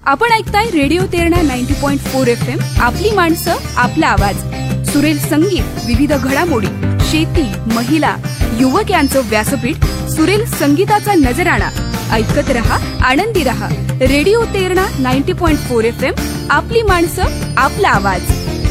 आपण ऐकताय radio Terna 90.4 FM. आपली माणसं, आपला आवाज. सुरेल संगीत, विविध घडामोडी, शेती, महिला, युवक यांचं व्यासपीठ. सुरेल संगीताचा नजराणा. ऐकत रहा, आनंदी रहा. Radio Terna 90.4 FM. आपली माणसं, आपला आवाज.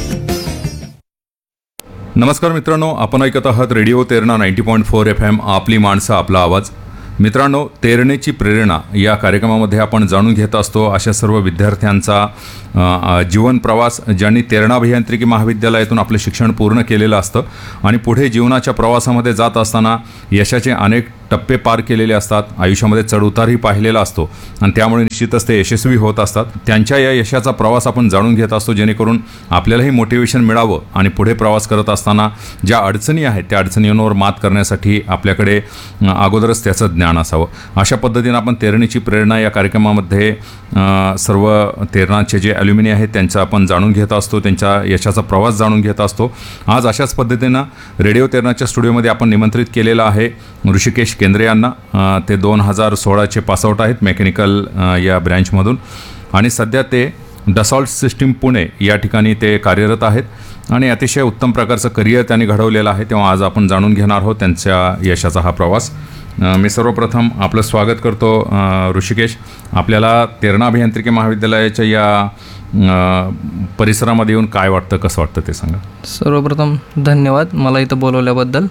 नमस्कार मित्रांनो, आपण ऐकत आहात रेडिओ तेरणा 90.4 FM. आपली माणसं, आपला आवाज. मित्रांनो, तेरणेची प्रेरणा या कार्यक्रमामध्ये आपण जाणून घेत असतो अशा सर्व विद्यार्थ्यांचा जीवन प्रवास ज्यांनी तेरणा अभियांत्रिकी महाविद्यालयातून आपले शिक्षण पूर्ण केलेलं असतं आणि पुढे जीवनाच्या प्रवासामध्ये जात असताना यशाचे अनेक टप्पे पार केलेले असतात. आयुष्यामध्ये चढउतारही पाहिलेला असतो आणि त्यामुळे निश्चितच ते यशस्वी होत असतात. त्यांच्या या यशाचा प्रवास आपण जाणून घेत असतो जेणेकरून आपल्यालाही मोटिवेशन मिळावं आणि पुढे प्रवास करत असताना ज्या अडचणी आहेत त्या अडचणींवर मात करण्यासाठी आपल्याकडे अगोदरच त्याचं ज्ञान असावं. अशा पद्धतीनं आपण तेरणीची प्रेरणा या कार्यक्रमामध्ये सर्व तेरणाचे जे ॲल्युमिनी आहेत त्यांचं आपण जाणून घेत असतो, त्यांच्या यशाचा प्रवास जाणून घेत असतो. आज अशाच पद्धतीनं रेडिओ तेरणाच्या स्टुडिओमध्ये आपण निमंत्रित केलेलं आहे ऋषिकेश केंद्रे यांना. ते 2016चे पासआउट आहेत मेकॅनिकल या ब्रँचमधून आणि सध्या ते डसॉल्ट सिस्टीम पुणे या ठिकाणी ते कार्यरत आहेत आणि अतिशय उत्तम प्रकारचं करिअर त्यांनी घडवलेलं आहे. तेव्हा आज आपण जाणून घेणार आहोत त्यांच्या यशाचा हा प्रवास. मी सर्वप्रथम आपलं स्वागत करतो ऋषिकेश. आपल्याला तेरणा अभियांत्रिकी महाविद्यालयाच्या या परिसरामध्ये येऊन काय वाटतं, कसं वाटतं ते सांगा. सर्वप्रथम धन्यवाद मला इथं बोलवल्याबद्दल.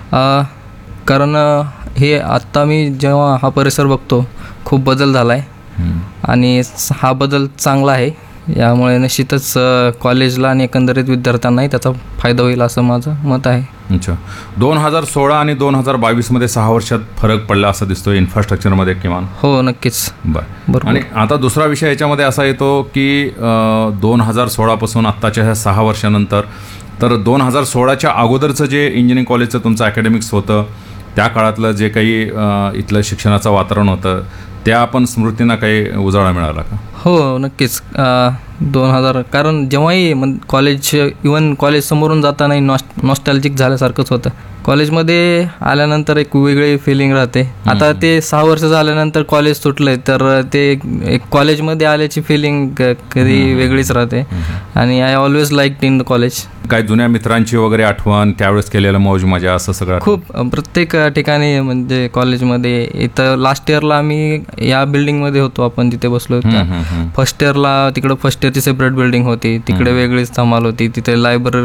कारण हे आत्ता मी जेव्हा हा परिसर बघतो खूप बदल झाला आहे आणि हा बदल चांगला आहे. यामुळे निश्चितच कॉलेजला आणि एकंदरीत विद्यार्थ्यांनाही त्याचा फायदा होईल असं माझं मत आहे. अच्छा, 2016 आणि 2022मध्ये 6 वर्षात फरक पडला असं दिसतोय इन्फ्रास्ट्रक्चरमध्ये किमान. हो, नक्कीच. बरं. आणि आता दुसरा विषय याच्यामध्ये असा येतो की 2016पासून आत्ताच्या ह्या 6 वर्षानंतर तर 2016च्या अगोदरचं जे इंजिनिअरिंग कॉलेजचं तुमचं अकॅडमिक्स होतं त्या काळातलं जे काही इथलं शिक्षणाचं वातावरण होतं त्या आपण स्मृतींना काही उजाळा मिळाला का? हो, नक्कीच. 2000 कारण जेव्हाही कॉलेज इवन कॉलेज समोरून जातानाही नॉस्टॅल्जिक झाल्यासारखंच होतं. कॉलेजमध्ये आल्यानंतर एक वेगळी फिलिंग राहते. आता ते 6 वर्ष झाल्यानंतर कॉलेज सुटलं आहे तर ते एक कॉलेजमध्ये आल्याची फिलिंग कधी वेगळीच राहते आणि I always like in the college. काय जुन्या मित्रांची वगैरे आठवण, त्यावेळेस केलेलं मौज मजा असं सगळं खूप प्रत्येक ठिकाणी म्हणजे कॉलेजमध्ये. इथं लास्ट इयरला आम्ही या बिल्डिंगमध्ये होतो, आपण तिथे बसलो होतो. फर्स्ट इयरला तिकडं फर्स्ट इयरची सेपरेट बिल्डिंग होती, तिकडे वेगळीच धमाल होती. तिथे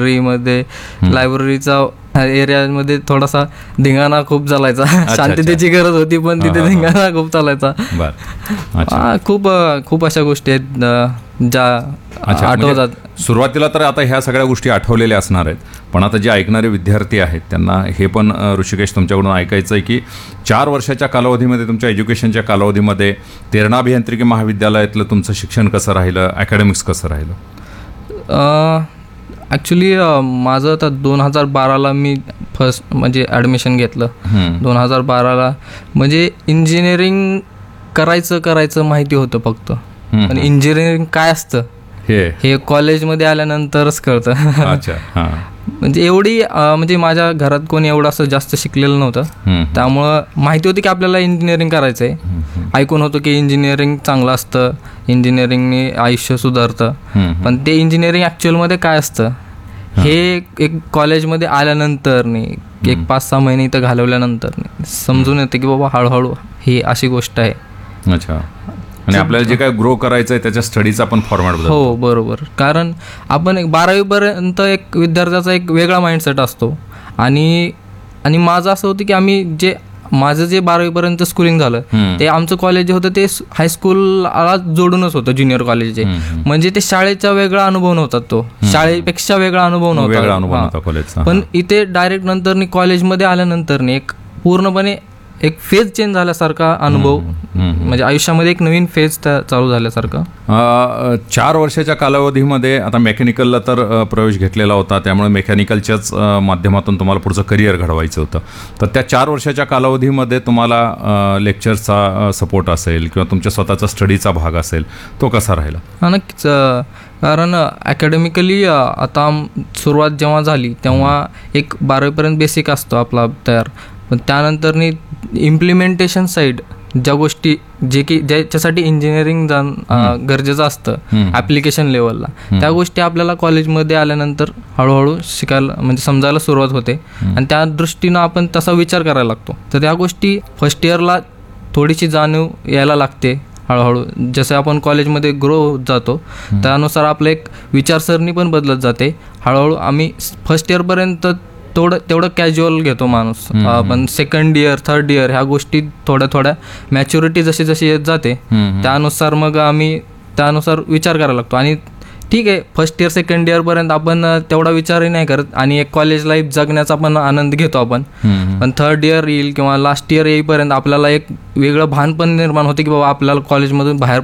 लायब्ररीचा एरियामध्ये थोडासा धिंगाणा खूप चालायचा. शांततेची गरज होती पण तिथे धिंगाणा खूप चालायचा. खूप अशा गोष्टी आहेत ज्या आठवतात. सुरुवातीला तर आता ह्या सगळ्या गोष्टी आठवलेल्या असणार आहेत, पण आता जे ऐकणारे विद्यार्थी आहेत त्यांना हे पण ऋषिकेश तुमच्याकडून ऐकायचं आहे की 4 वर्षाच्या कालावधीमध्ये तुमच्या एज्युकेशनच्या कालावधीमध्ये तेरणा अभियांत्रिकी महाविद्यालयातलं तुमचं शिक्षण कसं राहिलं, अकॅडमिक्स कसं राहिलं? ॲक्च्युली माझं तर 2012ला मी फर्स्ट म्हणजे ॲडमिशन घेतलं. 2012ला म्हणजे इंजिनिअरिंग करायचं माहिती होतं फक्त, पण इंजिनिअरिंग काय असतं हे कॉलेजमध्ये आल्यानंतरच कळतं. म्हणजे एवढी म्हणजे माझ्या घरात कोणी एवढं असं जास्त शिकलेलं नव्हतं, त्यामुळं माहिती होती की आपल्याला इंजिनिअरिंग करायचं आहे. ऐकून होतं की इंजिनिअरिंग चांगलं असतं, इंजिनिअरिंगने आयुष्य सुधारतं, पण ते इंजिनिअरिंग ॲक्च्युअलमध्ये काय असतं हे एक कॉलेजमध्ये आल्यानंतर नाही, एक 5-6 महिने इथं घालवल्यानंतर समजून येतं की बाबा हळूहळू ही अशी गोष्ट आहे. अच्छा, आणि आपल्याला जे काय ग्रो करायचं आहे त्याच्या स्टडीचा पण फॉर्मॅट बदलतो. हो, बरोबर. कारण आपण 12वीपर्यंत एक विद्यार्थ्याचा एक वेगळा माइंडसेट असतो आणि माझं असं होतं की माझं जे 12वीपर्यंत स्कूलिंग झालं ते आमचं कॉलेज जे होतं ते हायस्कूलला जोडूनच होतं, ज्युनियर कॉलेज जे. म्हणजे ते शाळेचा वेगळा अनुभव नव्हता, तो शाळेपेक्षा वेगळा अनुभव नव्हता. पण इथे डायरेक्ट नंतर कॉलेजमध्ये आल्यानंतर एक पूर्णपणे एक फेज चेंज झाल्यासारखा अनुभव, म्हणजे आयुष्यामध्ये एक नवीन फेज चालू झाल्यासारखा. 4 वर्षाच्या कालावधीमध्ये आता मेकॅनिकलला तर प्रवेश घेतलेला होता, त्यामुळे मेकॅनिकलच्याच माध्यमातून तुम्हाला पुढचं करिअर घडवायचं होतं. तर त्या 4 वर्षाच्या कालावधीमध्ये तुम्हाला लेक्चरचा सपोर्ट असेल किंवा तुमच्या स्वतःचा स्टडीचा भाग असेल, तो कसा राहिला? नक्कीच. कारण अकॅडमिकली आता सुरुवात जेव्हा झाली तेव्हा एक 12वीपर्यंत बेसिक असतो आपला तयार, पण त्यानंतर इम्प्लिमेंटेशन साईड ज्या गोष्टी ज्याच्यासाठी इंजिनिअरिंग गरजेचं असतं ॲप्लिकेशन लेवलला, त्या गोष्टी आपल्याला कॉलेजमध्ये आल्यानंतर हळूहळू शिकायला म्हणजे समजायला सुरुवात होते आणि त्या दृष्टीनं आपण तसा विचार करायला लागतो. तर त्या गोष्टी फर्स्ट इयरला थोडीशी जाणीव यायला लागते हळूहळू. जसं आपण कॉलेजमध्ये ग्रो होत जातो त्यानुसार आपलं एक विचारसरणी पण बदलत जाते हळूहळू. आम्ही फर्स्ट इयरपर्यंत तेवढं कॅज्युअल घेतो माणूस, पण सेकंड इयर थर्ड इयर ह्या गोष्टी थोड्या मॅच्युरिटी जशी जशी येत जाते त्यानुसार मग आम्ही त्यानुसार विचार करायला लागतो. आणि ठीक आहे, फर्स्ट इयर सेकंड इयरपर्यंत आपण तेवढा विचारही नाही करत आणि एक कॉलेज लाईफ जगण्याचा पण आनंद घेतो आपण. पण थर्ड इयर येईल किंवा लास्ट इयर येईपर्यंत आपल्याला एक वेगळं भान पण निर्माण होते की बाबा आपल्याला कॉलेजमधून बाहेर